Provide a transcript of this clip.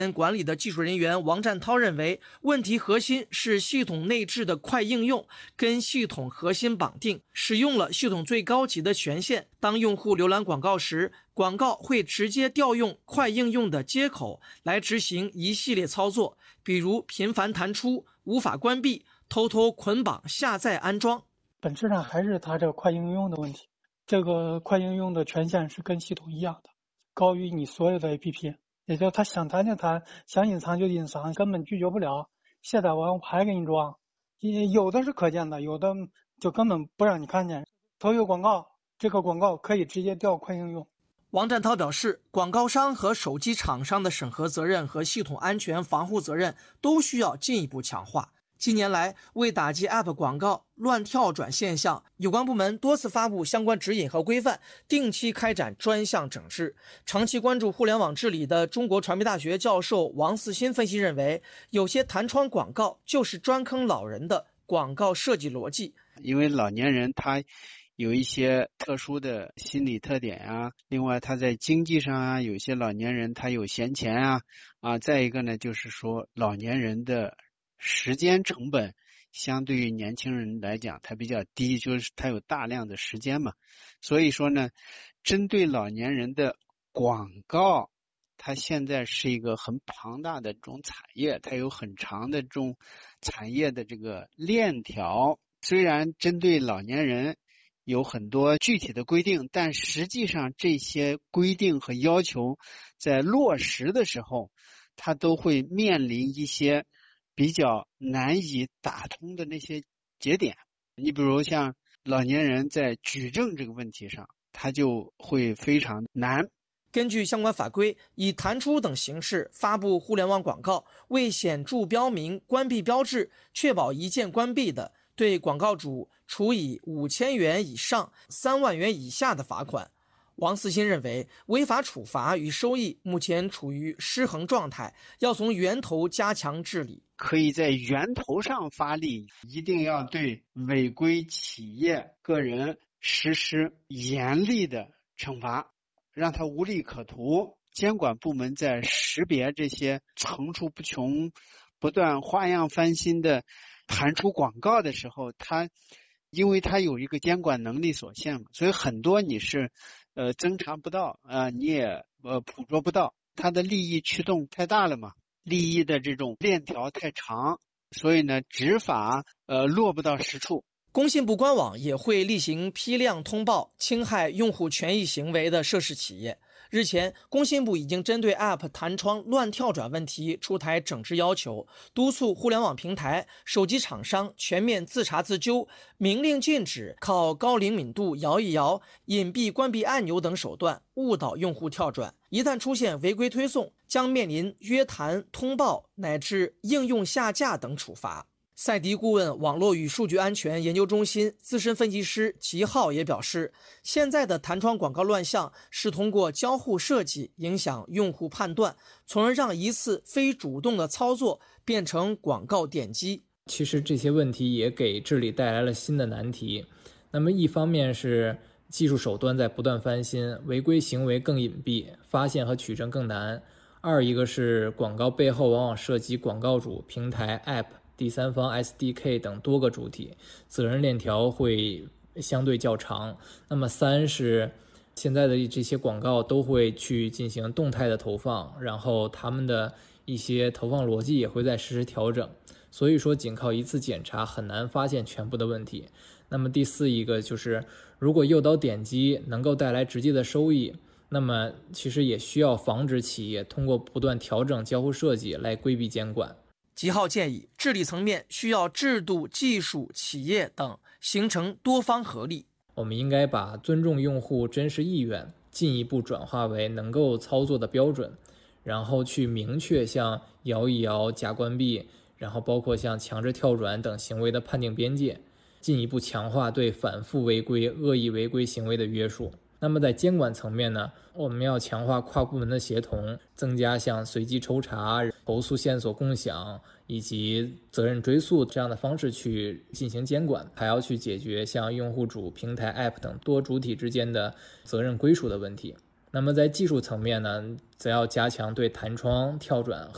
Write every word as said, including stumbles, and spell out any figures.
管理的技术人员王占涛认为，问题核心是系统内置的快应用跟系统核心绑定，使用了系统最高级的权限。当用户浏览广告时，广告会直接调用快应用的接口来执行一系列操作，比如频繁弹出、无法关闭、偷偷捆绑、下载、安装。 本质上还是它这个快应用的问题。这个快应用的权限是跟系统一样的，高于你所有的 A P P。也就是他想弹就弹，想隐藏就隐藏，根本拒绝不了。卸载完我还给你装，有的是可见的，有的就根本不让你看见。投有广告，这个广告可以直接调快应用。 王占涛表示，广告商和手机厂商的审核责任和系统安全防护责任都需要进一步强化。近年来，为打击 App 广告乱跳转现象，有关部门多次发布相关指引和规范，定期开展专项整治。长期关注互联网治理的中国传媒大学教授王四新分析认为，有些弹窗广告就是专坑老人的广告设计逻辑。 因为老年人他有一些特殊的心理特点啊，另外他在经济上啊，有些老年人他有闲钱啊，啊，再一个呢，就是说老年人的时间成本相对于年轻人来讲它比较低，就是它有大量的时间嘛，所以说呢，针对老年人的广告，它现在是一个很庞大的这种产业，它有很长的这种产业的这个链条。虽然针对老年人有很多具体的规定，但实际上这些规定和要求在落实的时候，它都会面临一些比较难以打通的那些节点。你比如像老年人在举证这个问题上，他就会非常难。 根据相关法规，以弹出等形式发布互联网广告，未显著标明关闭标志，确保一键关闭的，对广告主处以五千元以上三万元以下的罚款。王四新认为，违法处罚与收益目前处于失衡状态，要从源头加强治理。 可以在源头上发力，一定要对违规企业个人实施严厉的惩罚，让他无利可图。监管部门在识别这些层出不穷、不断花样翻新的弹出广告的时候，他因为他有一个监管能力所限嘛，所以很多你是呃侦查不到啊、呃，你也呃捕捉不到，它的利益驱动太大了嘛，利益的这种链条太长，所以呢执法呃落不到实处。 工信部官网也会例行批量通报侵害用户权益行为的涉事企业。日前，工信部已经针对 App 弹窗乱跳转问题出台整治要求，督促互联网平台、手机厂商全面自查自纠，明令禁止靠高灵敏度摇一摇、隐蔽关闭按钮等手段误导用户跳转。一旦出现违规推送，将面临约谈、通报乃至应用下架等处罚。赛迪顾问网络与数据安全研究中心资深分析师齐浩也表示，现在的弹窗广告乱象是通过交互设计影响用户判断，从而让一次非主动的操作变成广告点击。 其实这些问题也给治理带来了新的难题。那么一方面是技术手段在不断翻新，违规行为更隐蔽，发现和取证更难。二一个是广告背后往往涉及广告主、平台、App、第三方 S D K 等多个主体，责任链条会相对较长。那么三是现在的这些广告都会去进行动态的投放，然后他们的一些投放逻辑也会在实时调整，所以说仅靠一次检查很难发现全部的问题。那么第四一个就是，如果诱导点击能够带来直接的收益，那么其实也需要防止企业通过不断调整交互设计来规避监管。 吉浩建议，治理层面需要制度、技术、企业等形成多方合力。 我们应该把尊重用户真实意愿进一步转化为能够操作的标准，然后去明确像摇一摇、假关闭，然后包括像强制跳转等行为的判定边界，进一步强化对反复违规、恶意违规行为的约束。那么在监管层面呢，我们要强化跨部门的协同，增加像随机抽查、投诉线索共享以及责任追溯这样的方式去进行监管，还要去解决像用户主、平台、App 等多主体之间的责任归属的问题。那么在技术层面呢，则要加强对弹窗、跳转